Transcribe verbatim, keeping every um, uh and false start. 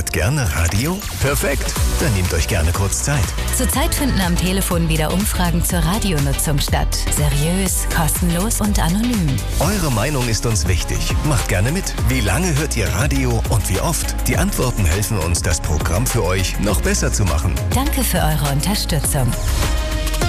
hört gerne Radio? Perfekt, dann nehmt euch gerne kurz Zeit. Zurzeit finden am Telefon wieder Umfragen zur Radionutzung statt. Seriös, kostenlos und anonym. Eure Meinung ist uns wichtig. Macht gerne mit. Wie lange hört ihr Radio und wie oft? Die Antworten helfen uns, das Programm für euch noch besser zu machen. Danke für eure Unterstützung.